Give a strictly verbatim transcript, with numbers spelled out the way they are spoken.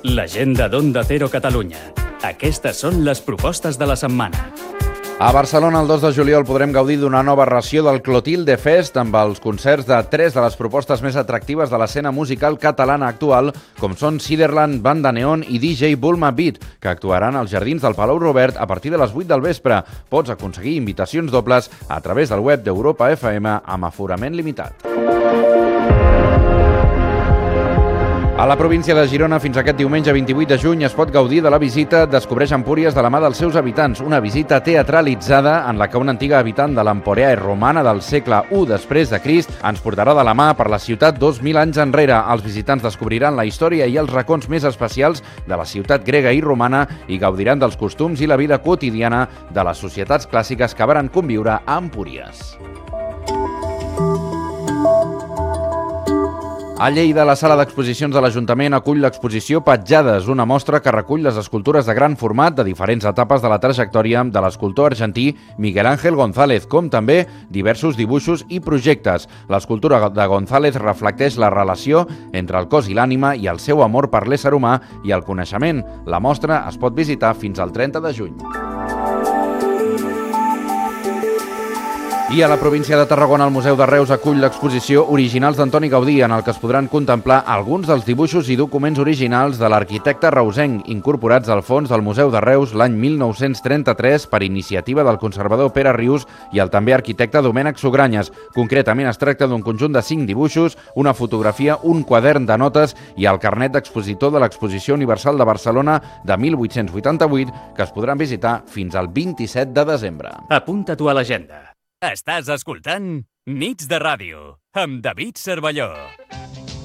L'agenda d'Onda Cero Catalunya. Aquestes són les propostes de la setmana. A Barcelona, el dos de juliol, podrem gaudir d'una nova ració del Clotilde Fest amb els concerts de tres de les propostes més atractives de l'escena musical catalana actual, com són Ciderland, Banda Neon i D J Bulma Beat, que actuaran als jardins del Palau Robert a partir de les vuit del vespre. Pots aconseguir invitacions dobles a través del web d'Europa F M amb aforament limitat. A la província de Girona, fins aquest diumenge vint-i-vuit de juny, es pot gaudir de la visita Descobreix Empúries de la mà dels seus habitants, una visita teatralitzada en la que una antiga habitant de l'Emporea romana del segle u després de Crist ens portarà de la mà per la ciutat dos mil anys enrere. Els visitants descobriran la història i els racons més especials de la ciutat grega i romana i gaudiran dels costums i la vida quotidiana de les societats clàssiques que varen conviure a Empúries. A Lleida, la sala d'exposicions de l'Ajuntament acull l'exposició Petjades, una mostra que recull les escultures de gran format de diferents etapes de la trajectòria de l'escultor argentí Miguel Ángel González, com també diversos dibuixos i projectes. L'escultura de González reflecteix la relació entre el cos i l'ànima i el seu amor per l'ésser humà i el coneixement. La mostra es pot visitar fins al trenta de juny. I a la província de Tarragona, el Museu de Reus acull l'exposició Originals d'Antoni Gaudí, en el que es podran contemplar alguns dels dibuixos i documents originals de l'arquitecte reusenc, incorporats al fons del Museu de Reus l'any mil nou-cents trenta-tres per iniciativa del conservador Pere Rius i el també arquitecte Domènec Sugranyes. Concretament es tracta d'un conjunt de cinc dibuixos, una fotografia, un quadern de notes i el carnet d'expositor de l'Exposició Universal de Barcelona de mil vuit-cents vuitanta-vuit, que es podran visitar fins al vint-i-set de desembre. Apunta-t'ho a l'agenda. Estàs escoltant Nits de Ràdio, amb David Cervelló.